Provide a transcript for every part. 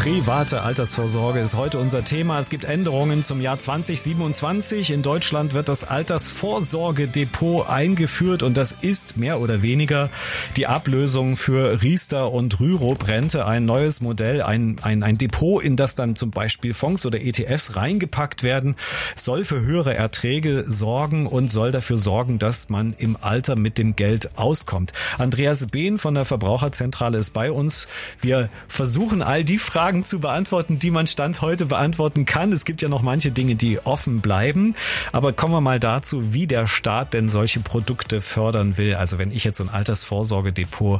Private Altersvorsorge ist heute unser Thema. Es gibt Änderungen zum Jahr 2027. In Deutschland wird das Altersvorsorgedepot eingeführt und das ist mehr oder weniger die Ablösung für Riester- und Rürup-Rente. Ein neues Modell, ein Depot, in das dann zum Beispiel Fonds oder ETFs reingepackt werden, soll für höhere Erträge sorgen und soll dafür sorgen, dass man im Alter mit dem Geld auskommt. Andreas Behn von der Verbraucherzentrale ist bei uns. Wir versuchen all die Fragen zu beantworten, die man Stand heute beantworten kann. Es gibt ja noch manche Dinge, die offen bleiben. Aber kommen wir mal dazu, wie der Staat denn solche Produkte fördern will. Also wenn ich jetzt so ein Altersvorsorgedepot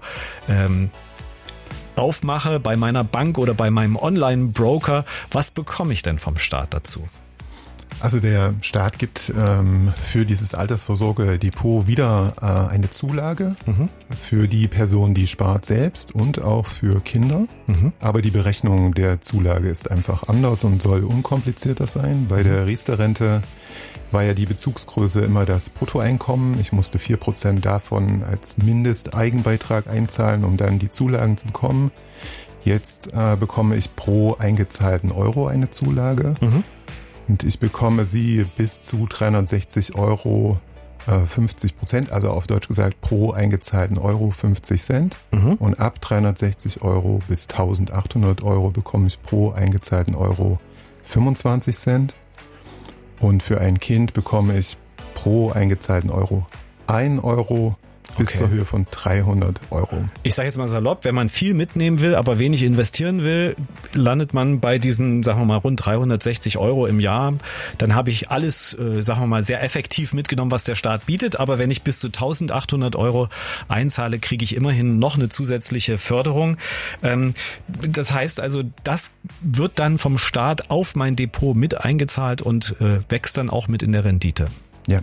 aufmache bei meiner Bank oder bei meinem Online-Broker, was bekomme ich denn vom Staat dazu? Also der Staat gibt für dieses Altersvorsorgedepot wieder eine Zulage für die Person, die spart selbst und auch für Kinder. Aber die Berechnung der Zulage ist einfach anders und soll unkomplizierter sein. Bei der Riester-Rente war ja die Bezugsgröße immer das Bruttoeinkommen. Ich musste 4% davon als Mindesteigenbeitrag einzahlen, um dann die Zulagen zu bekommen. Jetzt bekomme ich pro eingezahlten Euro eine Zulage. Und ich bekomme sie bis zu 360 Euro 50%, also auf Deutsch gesagt pro eingezahlten Euro 50 Cent. Und ab 360 Euro bis 1800 Euro bekomme ich pro eingezahlten Euro 25 Cent. Und für ein Kind bekomme ich pro eingezahlten Euro 1 Euro bis zur Höhe von 300 Euro. Ich sage jetzt mal salopp, wenn man viel mitnehmen will, aber wenig investieren will, landet man bei diesen, sagen wir mal, rund 360 Euro im Jahr. Dann habe ich alles, sagen wir mal, sehr effektiv mitgenommen, was der Staat bietet. Aber wenn ich bis zu 1800 Euro einzahle, kriege ich immerhin noch eine zusätzliche Förderung. Das heißt also, das wird dann vom Staat auf mein Depot mit eingezahlt und wächst dann auch mit in der Rendite. Ja.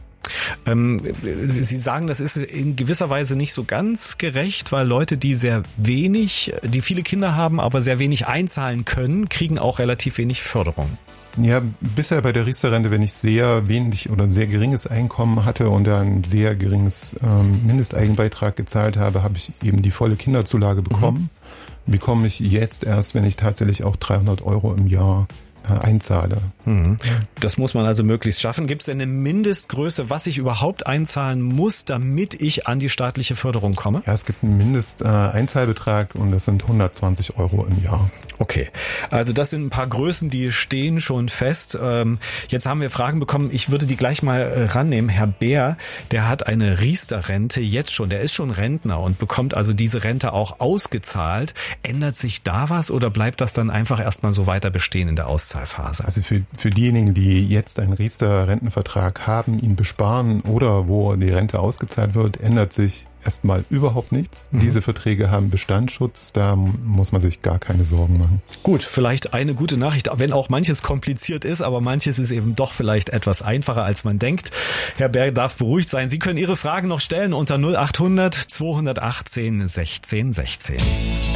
Sie sagen, das ist in gewisser Weise nicht so ganz gerecht, weil Leute, die die viele Kinder haben, aber sehr wenig einzahlen können, kriegen auch relativ wenig Förderung. Ja, bisher bei der Riester-Rente, wenn ich sehr wenig oder sehr geringes Einkommen hatte und ein sehr geringes Mindesteigenbeitrag gezahlt habe, habe ich eben die volle Kinderzulage bekommen. Bekomme ich jetzt erst, wenn ich tatsächlich auch 300 Euro im Jahr einzahle. Das muss man also möglichst schaffen. Gibt es denn eine Mindestgröße, was ich überhaupt einzahlen muss, damit ich an die staatliche Förderung komme? Ja, es gibt einen Mindesteinzahlbetrag und das sind 120 Euro im Jahr. Okay, also das sind ein paar Größen, die stehen schon fest. Jetzt haben wir Fragen bekommen, ich würde die gleich mal rannehmen. Herr Bär, der hat eine Riester-Rente jetzt schon, der ist schon Rentner und bekommt also diese Rente auch ausgezahlt. Ändert sich da was oder bleibt das dann einfach erstmal so weiter bestehen in der Auszahlphase? Also für diejenigen, die jetzt einen Riester-Rentenvertrag haben, ihn besparen oder wo die Rente ausgezahlt wird, ändert sich erstmal überhaupt nichts. Diese Verträge haben Bestandsschutz, da muss man sich gar keine Sorgen machen. Gut, vielleicht eine gute Nachricht, wenn auch manches kompliziert ist, aber manches ist eben doch vielleicht etwas einfacher, als man denkt. Herr Berg darf beruhigt sein. Sie können Ihre Fragen noch stellen unter 0800 218 16 16.